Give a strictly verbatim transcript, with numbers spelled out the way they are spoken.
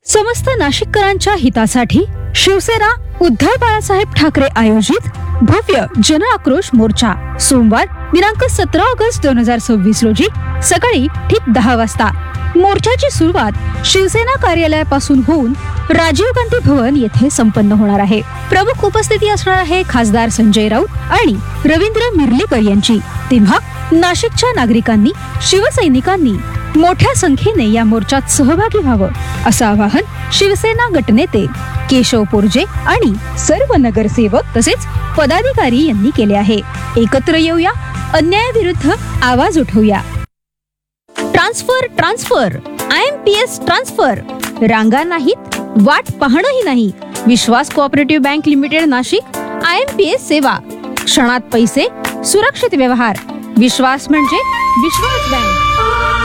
समस्त नाशिककरांच्या हितासाठी शिवसेना उद्धव बाळासाहेब ठाकरे आयोजित भव्य जन आक्रोश मोर्चा सोमवार दिनांक सतरा ऑगस्ट दोन हजार सव्वीस रोजी सकाळी ठीक दहा वाजता. मोर्चाची सुरुवात शिवसेना कार्यालयापासून होऊन राजीव गांधी भवन येथे संपन्न होणार आहे. प्रमुख उपस्थिती असणार आहे खासदार संजय राऊत आणि रवींद्र मिर्लेकर यांची. तेव्हा नाशिकच्या नागरिकांनी शिवसैनिकांनी मोठ्या संख्येने या मोर्चात सहभागी व्हावं असं आवाहन शिवसेना गटनेते केशव पोरजे आणि सर्व नगरसेवक तसेच पदाधिकारी यांनी केले आहे. एकत्र येऊया, अन्यायाविरुद्ध आवाज उठवूया. Transfer transfer I am P S transfer. रांगा नाहीत, वाट पाहणंही नाही. विश्वास cooperative bank limited Nashik. I am P S सेवा, क्षणात पैसे, सुरक्षित व्यवहार. विश्वास म्हणजे विश्वास बँक.